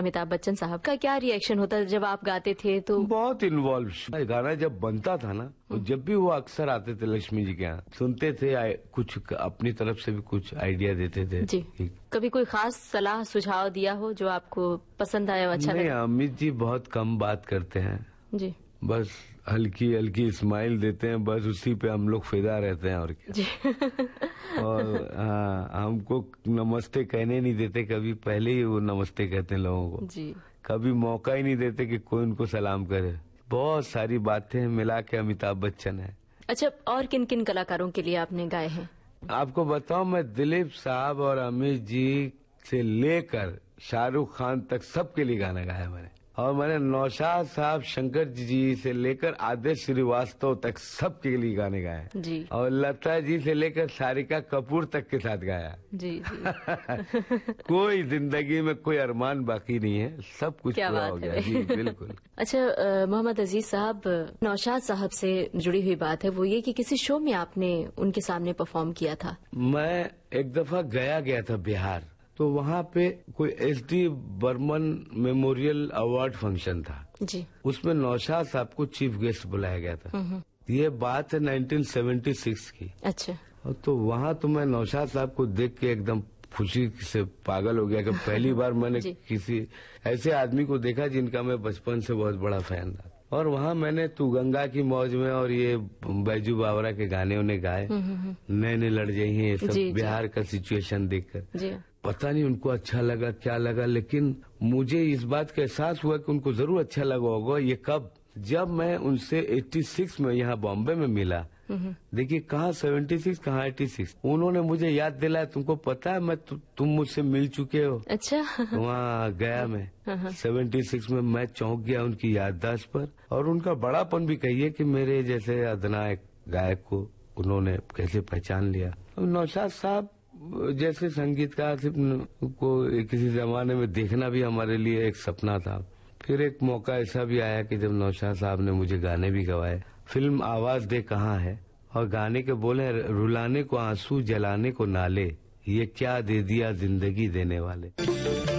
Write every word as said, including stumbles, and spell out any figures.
अमिताभ बच्चन साहब का क्या रिएक्शन होता जब आप गाते थे? तो बहुत इन्वॉल्व। गाना जब बनता था ना, तो जब भी वो अक्सर आते थे लक्ष्मी जी के यहाँ, सुनते थे, कुछ अपनी तरफ से भी कुछ आइडिया देते थे जी। कभी कोई खास सलाह सुझाव दिया हो जो आपको पसंद आया, अच्छा नहीं, लगा? अमित जी बहुत कम बात करते हैं जी, बस हल्की हल्की स्माइल देते हैं, बस उसी पे हम लोग फिदा रहते हैं और क्या जी। और हाँ, हमको नमस्ते कहने नहीं देते कभी, पहले ही वो नमस्ते कहते हैं लोगों को जी। कभी मौका ही नहीं देते कि कोई उनको सलाम करे। बहुत सारी बातें मिला के अमिताभ बच्चन है। अच्छा, और किन किन कलाकारों के लिए आपने गाए हैं? आपको बताऊं, मैं दिलीप साहब और अमित जी से लेकर शाहरुख खान तक सबके लिए गाना गाया मैंने। और मैंने नौशाद साहब, शंकर जी से लेकर आदेश श्रीवास्तव तक सबके लिए गाने गाए जी। और लता जी से लेकर सारिका कपूर तक के साथ गाया जी, जी। कोई जिंदगी में कोई अरमान बाकी नहीं है, सब कुछ पूरा हो गया जी, बिल्कुल। अच्छा मोहम्मद अजीज साहब, नौशाद साहब से जुड़ी हुई बात है वो ये कि किसी शो में आपने उनके सामने परफॉर्म किया था? मैं एक दफा गया गया था बिहार, तो वहाँ पे कोई S D Burman memorial award function था जी। उसमें नौशाद साहब को चीफ गेस्ट बुलाया गया था। ये बात है नाइनटीन सेवेंटी सिक्स की। अच्छा। तो वहाँ तो मैं नौशाद साहब को देख के एकदम खुशी से पागल हो गया कि पहली बार मैंने किसी ऐसे आदमी को देखा जिनका मैं बचपन से बहुत बड़ा फैन था। और वहाँ मैंने तू गंगा की मौज में और ये बैजू बावरा के गाने उन्हें गाए, नैने लड़ जाई हैं, ये सब बिहार का सिचुएशन देखकर। पता नहीं उनको अच्छा लगा क्या लगा, लेकिन मुझे इस बात का एहसास हुआ कि उनको जरूर अच्छा लगा होगा। ये कब? जब मैं उनसे छियासी में यहाँ बॉम्बे में मिला। देखिए कहाँ छिहत्तर, कहाँ छियासी। उन्होंने मुझे याद दिलाया, तुमको पता है मैं तु, तुम मुझसे मिल चुके हो। अच्छा। वहाँ गया मैं छिहत्तर में, मैं चौंक गया उनकी याददाश्त पर। और उनका बड़ापन भी कहिए कि मेरे जैसे अदना एक गायक को उन्होंने कैसे पहचान लिया। नौशाद साहब जैसे संगीतकार को किसी जमाने में देखना भी हमारे लिए एक सपना था। फिर एक मौका ऐसा भी आया कि जब नौशाद साहब ने मुझे गाने भी गवाए। फिल्म आवाज दे कहाँ है, और गाने के बोले, रुलाने को आंसू जलाने को नाले, ये क्या दे दिया जिंदगी देने वाले।